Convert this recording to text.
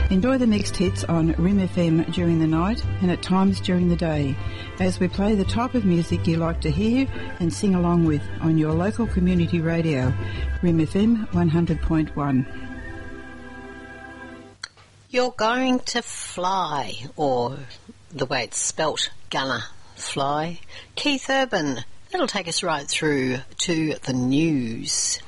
Enjoy the mixed hits on Rim FM during the night and at times during the day as we play the type of music you like to hear and sing along with on your local community radio, Rim FM 100.1. You're going to fly, or the way it's spelt, gonna fly. Keith Urban. That'll take us right through to the news.